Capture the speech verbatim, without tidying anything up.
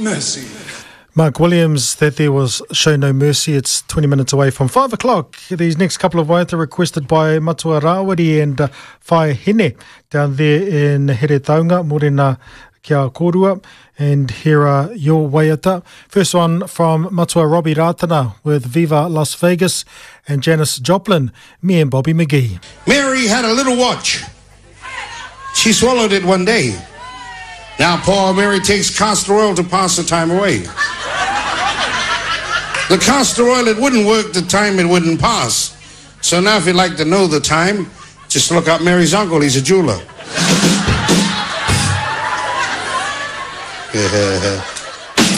mercy. Mark Williams, that there was Show No Mercy. It's twenty minutes away from five o'clock. These next couple of waiata requested by Matua Rawari and uh, Whae Hene down there in Here Taunga, Morena Kia Korua. And here are your waiata. First one from Matua Robbie Ratana with Viva Las Vegas and Janis Joplin, me and Bobby McGee. Mary had a little watch. She swallowed it one day. Now poor Mary takes castor oil to pass the time away. The castor oil, it wouldn't work the time it wouldn't pass. So now if you'd like to know the time, just look up Mary's uncle, he's a jeweler.